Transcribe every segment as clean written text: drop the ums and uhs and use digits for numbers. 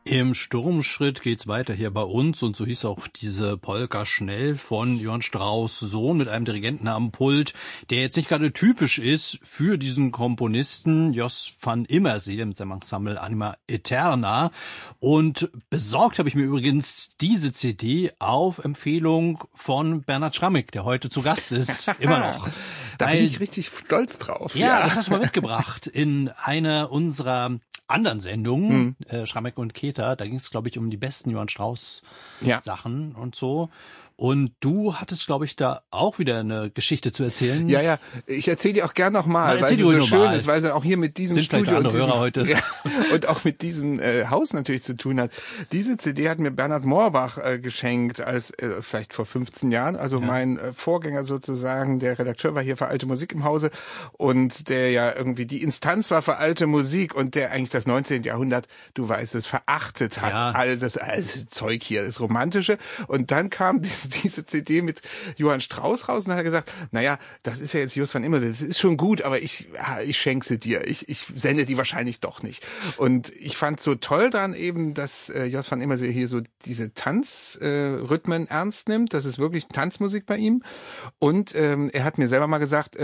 Im Sturmschritt geht's weiter hier bei uns und so hieß auch diese Polka schnell von Johann Strauss Sohn mit einem Dirigenten am Pult, der jetzt nicht gerade typisch ist für diesen Komponisten Jos van Immersee mit seinem Ensemble Anima Eterna. Und besorgt habe ich mir übrigens diese CD auf Empfehlung von Bernhard Schrammig, der heute zu Gast ist, immer noch. Da bin ich richtig stolz drauf. Ja, das hast du mal mitgebracht in einer unserer anderen Sendungen, Schrammeck und Keter. Da ging es, glaube ich, um die besten Johann Strauss Sachen und so. Und du hattest, glaube ich, da auch wieder eine Geschichte zu erzählen. Ja, ich erzähle die auch gern nochmal, weil sie so schön ist, weil sie auch hier mit diesem Studio und, heute. Ja, und auch mit diesem Haus natürlich zu tun hat. Diese CD hat mir Bernhard Moorbach geschenkt, als vielleicht vor 15 Jahren. Also mein Vorgänger sozusagen, der Redakteur war hier für alte Musik im Hause und der ja irgendwie die Instanz war für alte Musik und der eigentlich das 19. Jahrhundert, du weißt es, verachtet hat. Ja. All das Zeug hier, das Romantische. Und dann kam diese CD mit Johann Strauss raus und hat er gesagt, naja, das ist ja jetzt Jos van Immersee, das ist schon gut, aber ich schenke sie dir. Ich sende die wahrscheinlich doch nicht. Und ich fand so toll dran eben, dass Jos van Immersee hier so diese Tanzrhythmen ernst nimmt. Das ist wirklich Tanzmusik bei ihm. Und er hat mir selber mal gesagt,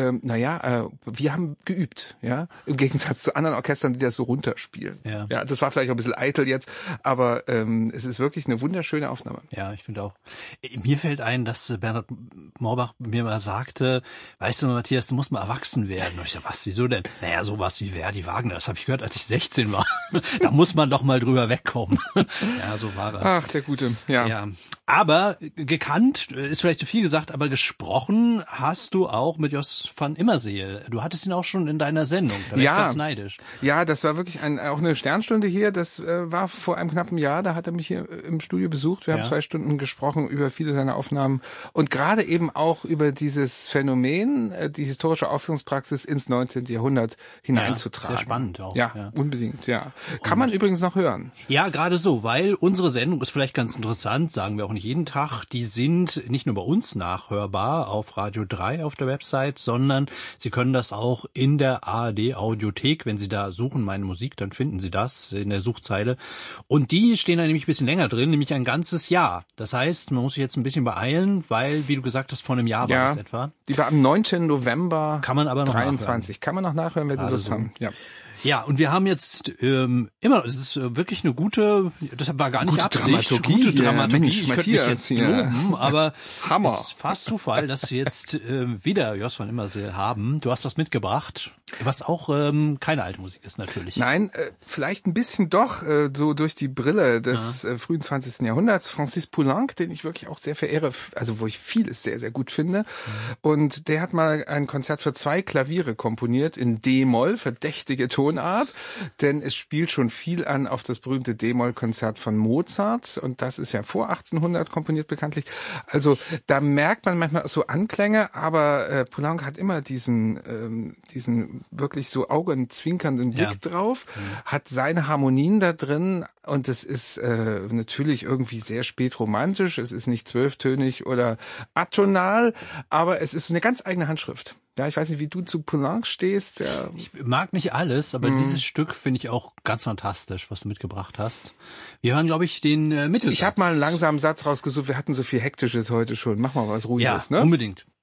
wir haben geübt, ja, im Gegensatz zu anderen Orchestern, die das so runterspielen. Ja, das war vielleicht auch ein bisschen eitel jetzt, aber es ist wirklich eine wunderschöne Aufnahme. Ja, ich finde auch. Mir fällt ein, dass Bernhard Moorbach mir mal sagte, weißt du, Matthias, du musst mal erwachsen werden. Und ich sag, was, wieso denn? Naja, sowas wie Verdi Wagner, das habe ich gehört, als ich 16 war. Da muss man doch mal drüber wegkommen. Ja, so war er. Ach, der Gute, ja. Aber gekannt, ist vielleicht zu viel gesagt, aber gesprochen hast du auch mit Jos van Immersee. Du hattest ihn auch schon in deiner Sendung. Da war ich ganz neidisch. Ja, das war wirklich auch eine Sternstunde hier. Das war vor einem knappen Jahr. Da hat er mich hier im Studio besucht. Wir haben 2 Stunden gesprochen über viele seiner Aufnahmen und gerade eben auch über dieses Phänomen, die historische Aufführungspraxis ins 19. Jahrhundert hineinzutragen. Sehr spannend auch. Ja, unbedingt, ja. Kann man übrigens noch hören. Ja, gerade so, weil unsere Sendung ist vielleicht ganz interessant, sagen wir auch nicht jeden Tag. Die sind nicht nur bei uns nachhörbar auf Radio 3 auf der Website, sondern Sie können das auch in der ARD Audiothek, wenn Sie da suchen, meine Musik, dann finden Sie das in der Suchzeile. Und die stehen da nämlich ein bisschen länger drin, nämlich ein ganzes Jahr. Das heißt, man muss sich jetzt ein bisschen beeilen, weil, wie du gesagt hast, vor einem Jahr war das etwa. Die war am 9. November kann man aber noch 23. Nachhören. Kann man noch nachhören, wenn Sie Lust haben. Ja, und wir haben jetzt immer, es ist wirklich eine gute, das war gar nicht gute Absicht, Dramaturgie, gute Dramaturgie. Mensch, ich könnte mich jetzt loben, aber Hammer. Es ist fast Zufall, dass wir jetzt wieder Jos van Immersee haben. Du hast was mitgebracht, was auch keine alte Musik ist natürlich. Nein, vielleicht ein bisschen doch, so durch die Brille des frühen 20. Jahrhunderts. Francis Poulenc, den ich wirklich auch sehr verehre, also wo ich vieles sehr, sehr gut finde. Und der hat mal ein Konzert für 2 Klaviere komponiert in D-Moll, verdächtige Tonart, denn es spielt schon viel an auf das berühmte D-Moll-Konzert von Mozart und das ist ja vor 1800 komponiert bekanntlich. Also da merkt man manchmal so Anklänge, aber Poulenc hat immer diesen wirklich so augenzwinkernden Blick drauf, hat seine Harmonien da drin und es ist natürlich irgendwie sehr spätromantisch, es ist nicht 12-tönig oder atonal, aber es ist eine ganz eigene Handschrift. Ja, ich weiß nicht, wie du zu Poulenc stehst. Ja. Ich mag nicht alles, aber dieses Stück finde ich auch ganz fantastisch, was du mitgebracht hast. Wir hören, glaube ich, den Mittelsatz. Ich habe mal einen langsamen Satz rausgesucht. Wir hatten so viel Hektisches heute schon. Mach mal was Ruhiges, ne? Ja, unbedingt.